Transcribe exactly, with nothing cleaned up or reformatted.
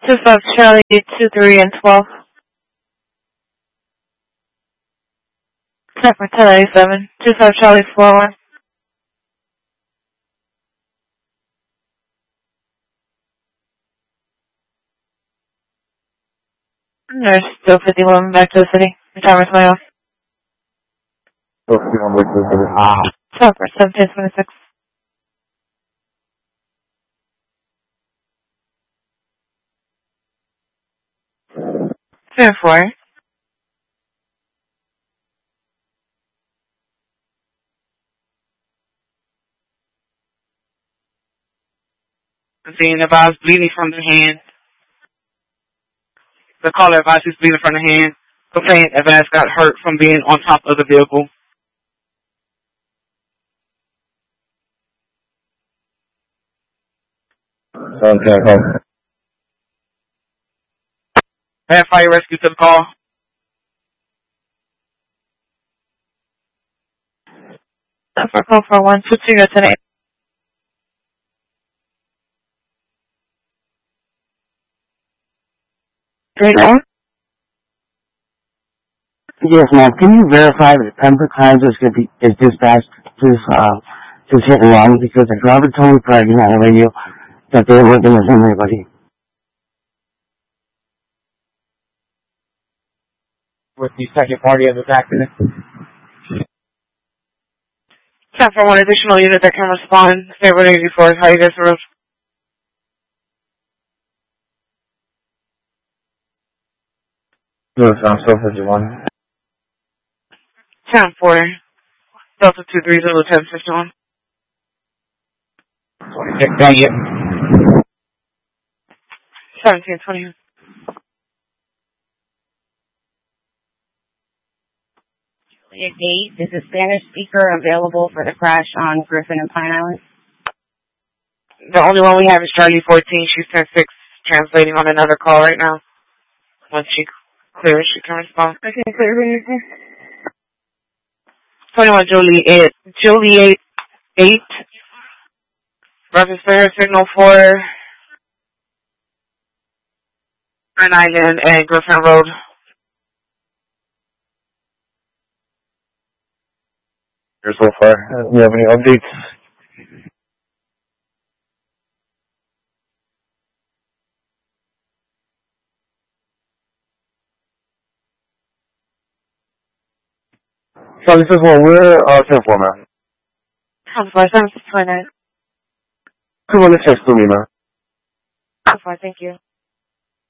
Two five Charlie, two three and twelve. Check for ten eighty-seven. Two five Charlie four one. There's still fifty-one back to the city. The timer's way off. Still fifty-one back to the city. Ah. Check for seventeen twenty-six. Three and four. Being advised bleeding from the hand. The caller advised he's bleeding from the hand. Complainant advised got hurt from being on top of the vehicle. seventeen, come. Add fire rescue to the call. For call for one two two today. Three nine. Yes, ma'am. Can you verify that Pembroke Hines is going to be is dispatched to uh to hit and run, because the driver told me prior on the radio that they weren't going to send anybody. With the second party of this accident. Time for one additional unit that can respond. State one eighty-four. How you guys road? Yes, I'm still fifty-one. Time for Delta two three zero ten fifty-one. twenty-six, dang it. Seventeen twenty. Gate, this is Spanish speaker available for the crash on Griffin and Pine Island. The only one we have is Charlie fourteen. She's ten six, translating on another call right now. Once she clears, she can respond. Okay, clear. twenty-one Juliet, Juliet eight. Reference for signal for Pine Island and Griffin Road. Here so far. Do you have any updates? Charlie says, well, we're uh, ten four, man. Sounds fine, sounds fine. Come on, let's text to me, man. Sounds fine, thank you.